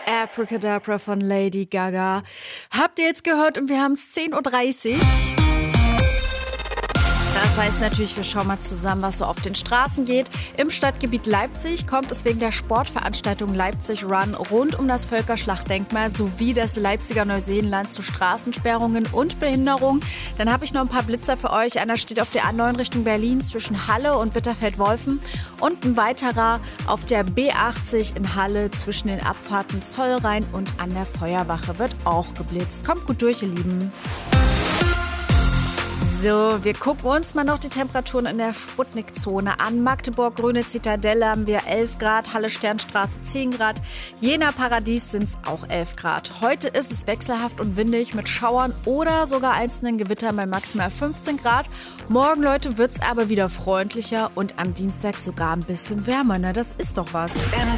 Abracadabra von Lady Gaga. Habt ihr jetzt gehört und wir haben es 10:30 Uhr. Das heißt natürlich, wir schauen mal zusammen, was so auf den Straßen geht. Im Stadtgebiet Leipzig kommt es wegen der Sportveranstaltung Leipzig Run rund um das Völkerschlachtdenkmal sowie das Leipziger Neuseeland zu Straßensperrungen und Behinderung. Dann habe ich noch ein paar Blitzer für euch. Einer steht auf der A9 Richtung Berlin zwischen Halle und Bitterfeld-Wolfen und ein weiterer auf der B80 in Halle zwischen den Abfahrten Zollrhein und an der Feuerwache wird auch geblitzt. Kommt gut durch, ihr Lieben. So, wir gucken uns mal noch die Temperaturen in der Sputnik-Zone an. Magdeburg, Grüne Zitadelle haben wir 11 Grad, Halle Sternstraße 10 Grad, Jena Paradies sind es auch 11 Grad. Heute ist es wechselhaft und windig mit Schauern oder sogar einzelnen Gewittern bei maximal 15 Grad. Morgen, Leute, wird es aber wieder freundlicher und am Dienstag sogar ein bisschen wärmer. Na, das ist doch was.